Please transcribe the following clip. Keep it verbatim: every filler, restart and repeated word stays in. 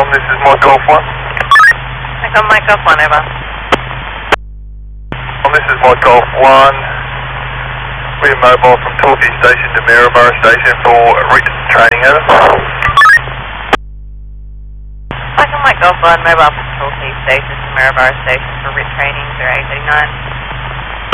Tom, this is Mike Golf one. Echo Mike Golf one, over. Tom, this is Mike Golf one. We're mobile from Torquay Station to Maryborough Station for written training, over. Echo Mike Golf one, mobile from Torquay Station to Maryborough Station for written training, zero eight eight nine.